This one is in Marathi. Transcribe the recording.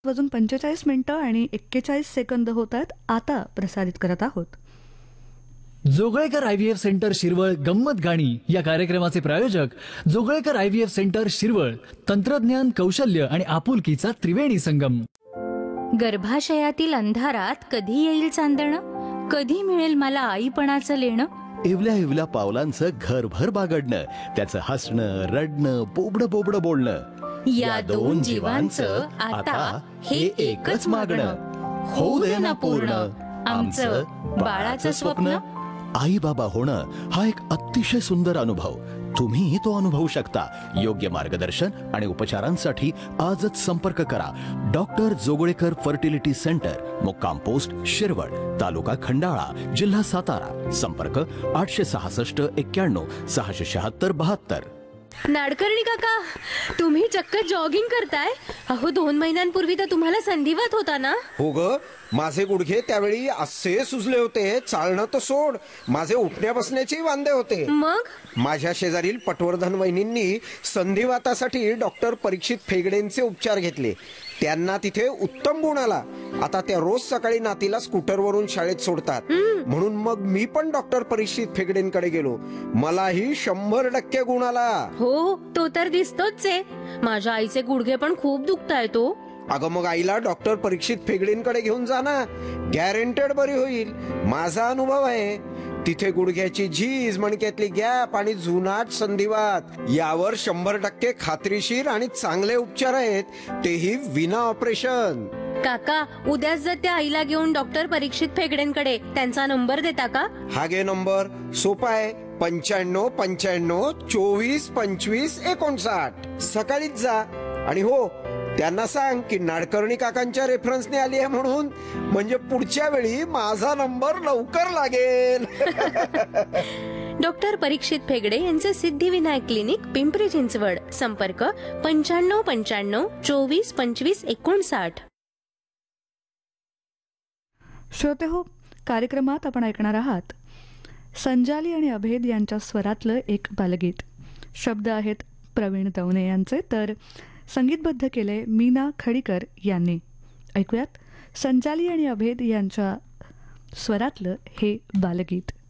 वाजून 45 आणि 41 होत आहेत. आता प्रसारित करत आहोत. जोगळेकर IVF सेंटर शिरवळ गंमत गाणी या कार्यक्रमाचे प्रायोजक जोगळेकर IVF सेंटर शिरवळ. तंत्रज्ञान, कौशल्य आणि आपुलकीचा त्रिवेणी संगम. गर्भाशयातील अंधारात कधी येईल चांदणं, कधी मिळेल मला आईपणाचं लेणं. इवल्या इवल्या पावलांचं घरभर बागडणं, त्याचं हसणं, रडणं, बोबडं बोबडं बोलणं. या दोन जीवांचं आता हे एकच मागणं. होऊ दे ना पूर्ण आमचं बाळाचं स्वप्न. आई बाबा होणं हा एक अतिशय सुंदर अनुभव. तुम्ही तो अनुभवू शकता. योग्य मार्गदर्शन आणि उपचारांसाठी आजच संपर्क करा. डॉक्टर जोगळेकर फर्टिलिटी सेंटर, मुक्काम पोस्ट शिरवळ, तालुका खंडाळा, जिल्हा सातारा. संपर्क 866 91 676 72. नाडकर्णी काका, तुम्ही चक्क जॉगिंग करताय? अहो 2 महिन्यांपूर्वी तर तुम्हाला संधिवात होता ना? हो ग, माझे गुडघे त्यावेळी असे सुजले होते, चालणं तर सोड, माझे उठण्या बसण्याचे वांदे होते. मग माझ्या शेजारील पटवर्धन वहिनींनी संधिवातासाठी डॉक्टर परीक्षित फेगडेंचे उपचार घेतले. त्यांना तिथे उत्तम गुण आला. आता त्या रोज सकाळी नातीला स्कूटरवरून शाळेत सोडतात. म्हणून मग मी पण डॉक्टर परीक्षित फेगडेंकडे गेलो. मलाही 100% गुण आला. हो, तो तर दिसतोच आहे. माझ्या आईचे गुडघे पण खूप दुखतायत हो. अगं मग आईला डॉक्टर परीक्षित फेगडेंकडे घेऊन जा ना, गॅरंटेड बरी होईल. माझा अनुभव आहे. तिथे गुडघ्याची झीज, मणक्यातली गॅप आणि जुनाट संधिवात यावर 100% खात्रीशीर आणि चांगले उपचार आहेत, तेही विना ऑपरेशन. काका, उद्याच जर त्या आईला घेऊन डॉक्टर परीक्षित फेगडेंकडे, त्यांचा नंबर देता का? हा घे नंबर, सोपा आहे. 95 95 24 25 59. सकाळीच जा. आणि हो, त्यांना सांग की नाडकर्णी काकांच्या रेफरन्सने आली आहे म्हणून, म्हणजे पुढच्या वेळी माझा नंबर लवकर लागेल. डॉक्टर परीक्षित फेगडे यांचे सिद्धिविनायक क्लिनिक, पिंपरी चिंचवड. संपर्क 95 95 24 25 59. श्रोते हो, कार्यक्रमात आपण ऐकणार आहात संजाली आणि अभेद यांच्या स्वरातलं एक बालगीत. शब्द आहेत प्रवीण दवणे यांचे, तर संगीतबद्ध केले मीना खडीकर यांनी. ऐकूयात संजाली आणि अभेद यांच्या स्वरातलं हे बालगीत.